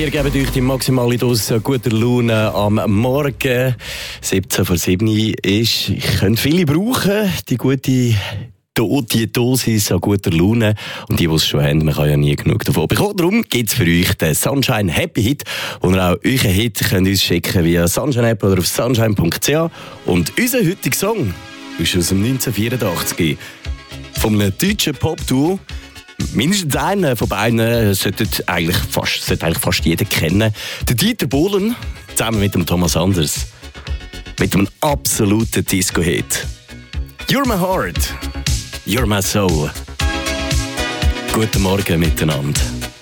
wir geben euch die maximale Dose guter Laune am Morgen. 17 vor 7 ist. Ich könnte viele brauchen, die Dosis an guter Laune. Und die es schon haben, man kann ja nie genug davon bekommen. Darum gibt es für euch den Sunshine Happy Hit. Und auch euren Hit könnt ihr uns schicken via Sunshine App oder auf sunshine.ch. Und unser heutiger Song ist aus dem 1984 von einem deutschen Pop-Duo. Mindestens einer von beiden sollte eigentlich fast jeder kennen. Der Dieter Bohlen zusammen mit dem Thomas Anders. Mit einem absoluten Disco-Hit. You're my heart, you're my soul. Guten Morgen miteinander.